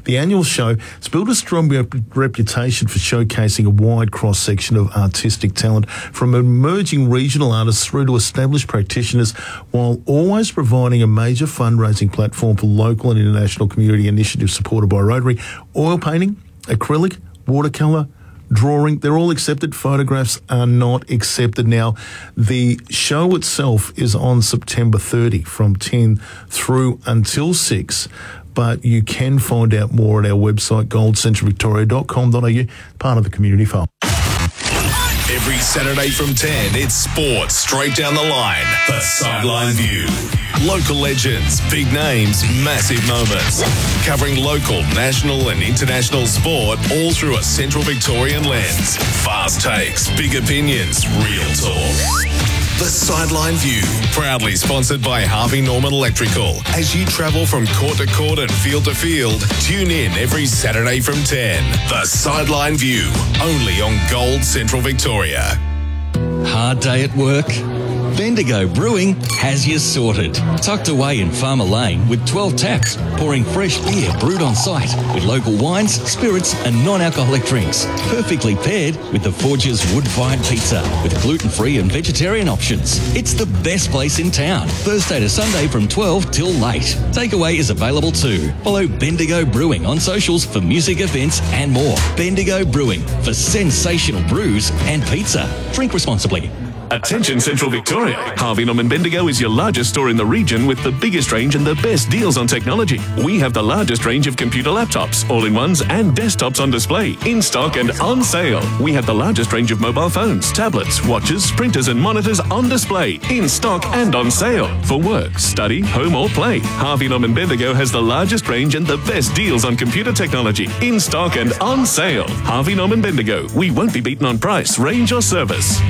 The annual show has built a strong reputation for showcasing a wide cross-section of artistic talent, from emerging regional artists through to established practitioners, while always providing a major fundraising platform for local and international community initiatives supported by Rotary. Oil painting, acrylic, watercolour, drawing, they're all accepted. Photographs are not accepted. Now, the show itself is on September 30 from 10 through until 6, but you can find out more at our website, goldcentralvictoria.com.au, part of the community file. Every Saturday from 10, it's sports straight down the line. The Sideline View. Local legends, big names, massive moments. Covering local, national and international sport all through a Central Victorian lens. Fast takes, big opinions, real talk. The Sideline View, proudly sponsored by Harvey Norman Electrical. As you travel from court to court and field to field, tune in every Saturday from 10. The Sideline View, only on Gold Central Victoria. Hard day at work? Bendigo Brewing has you sorted. Tucked away in Farmer Lane with 12 taps, pouring fresh beer brewed on site with local wines, spirits and non-alcoholic drinks. Perfectly paired with the Forge's wood-fired pizza with gluten-free and vegetarian options. It's the best place in town. Thursday to Sunday from 12 till late. Takeaway is available too. Follow Bendigo Brewing on socials for music events and more. Bendigo Brewing for sensational brews and pizza. Drink responsibly. Attention Central Victoria. Harvey Norman Bendigo is your largest store in the region with the biggest range and the best deals on technology. We have the largest range of computer laptops, all-in-ones and desktops on display, in stock and on sale. We have the largest range of mobile phones, tablets, watches, printers and monitors on display, in stock and on sale. For work, study, home or play, Harvey Norman Bendigo has the largest range and the best deals on computer technology, in stock and on sale. Harvey Norman Bendigo. We won't be beaten on price, range or service.